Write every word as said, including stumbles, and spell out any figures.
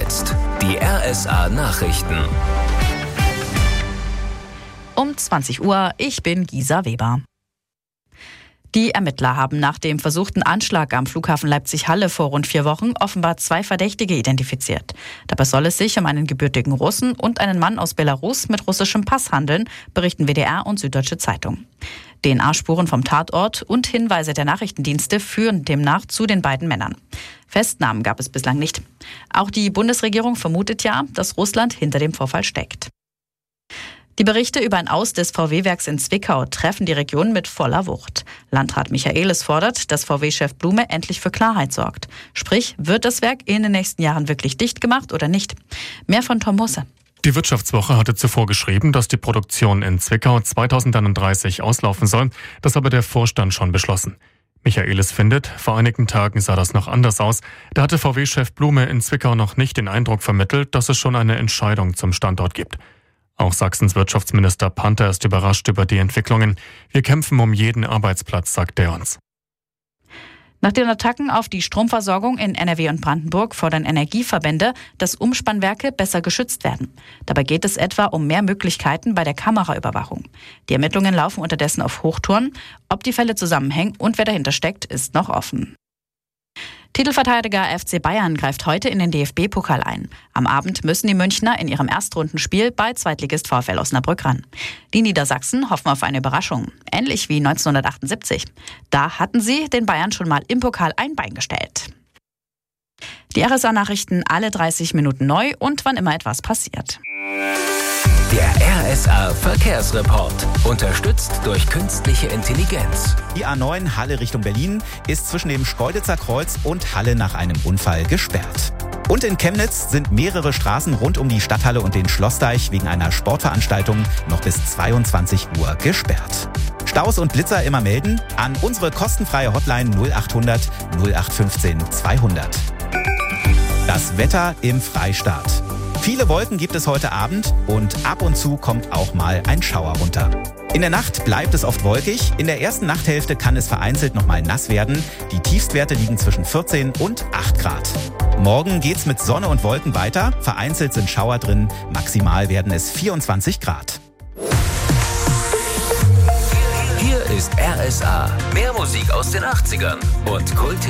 jetzt die R S A-Nachrichten. Um zwanzig Uhr, ich bin Gisa Weber. Die Ermittler haben nach dem versuchten Anschlag am Flughafen Leipzig-Halle vor rund vier Wochen offenbar zwei Verdächtige identifiziert. Dabei soll es sich um einen gebürtigen Russen und einen Mann aus Belarus mit russischem Pass handeln, berichten W D R und Süddeutsche Zeitung. D N A-Spuren vom Tatort und Hinweise der Nachrichtendienste führen demnach zu den beiden Männern. Festnahmen gab es bislang nicht. Auch die Bundesregierung vermutet ja, dass Russland hinter dem Vorfall steckt. Die Berichte über ein Aus des V W-Werks in Zwickau treffen die Region mit voller Wucht. Landrat Michaelis fordert, dass V W-Chef Blume endlich für Klarheit sorgt. Sprich, wird das Werk in den nächsten Jahren wirklich dicht gemacht oder nicht? Mehr von Tom Husse. Die Wirtschaftswoche hatte zuvor geschrieben, dass die Produktion in Zwickau zweitausendeinunddreißig auslaufen soll. Das habe der Vorstand schon beschlossen. Michaelis findet, vor einigen Tagen sah das noch anders aus. Da hatte V W-Chef Blume in Zwickau noch nicht den Eindruck vermittelt, dass es schon eine Entscheidung zum Standort gibt. Auch Sachsens Wirtschaftsminister Panther ist überrascht über die Entwicklungen. Wir kämpfen um jeden Arbeitsplatz, sagt er uns. Nach den Attacken auf die Stromversorgung in N R W und Brandenburg fordern Energieverbände, dass Umspannwerke besser geschützt werden. Dabei geht es etwa um mehr Möglichkeiten bei der Kameraüberwachung. Die Ermittlungen laufen unterdessen auf Hochtouren. Ob die Fälle zusammenhängen und wer dahinter steckt, ist noch offen. Titelverteidiger F C Bayern greift heute in den D F B-Pokal ein. Am Abend müssen die Münchner in ihrem Erstrundenspiel bei Zweitligist VfL Osnabrück ran. Die Niedersachsen hoffen auf eine Überraschung, ähnlich wie neunzehnhundertachtundsiebzig. Da hatten sie den Bayern schon mal im Pokal ein Bein gestellt. Die R S A-Nachrichten alle dreißig Minuten neu und wann immer etwas passiert. Der R S A-Verkehrsreport, unterstützt durch künstliche Intelligenz. Die A neun Halle Richtung Berlin ist zwischen dem Schkeuditzer Kreuz und Halle nach einem Unfall gesperrt. Und in Chemnitz sind mehrere Straßen rund um die Stadthalle und den Schlossdeich wegen einer Sportveranstaltung noch bis zweiundzwanzig Uhr gesperrt. Staus und Blitzer immer melden an unsere kostenfreie Hotline null achthundert null acht fünfzehn zweihundert. Das Wetter im Freistaat. Viele Wolken gibt es heute Abend und ab und zu kommt auch mal ein Schauer runter. In der Nacht bleibt es oft wolkig. In der ersten Nachthälfte kann es vereinzelt noch mal nass werden. Die Tiefstwerte liegen zwischen vierzehn und acht Grad. Morgen geht's mit Sonne und Wolken weiter. Vereinzelt sind Schauer drin. Maximal werden es vierundzwanzig Grad. Hier ist R S A. Mehr Musik aus den achtzigern und Kult.